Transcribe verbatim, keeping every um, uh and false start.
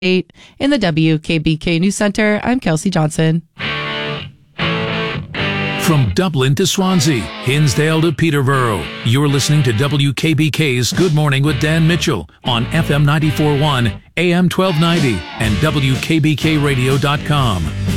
In the W K B K News Center, I'm Kelsey Johnson. From Dublin to Swansea, Hinsdale to Peterborough, you're listening to W K B K's Good Morning with Dan Mitchell on F M ninety-four point one, A M twelve ninety, and W K B K radio dot com.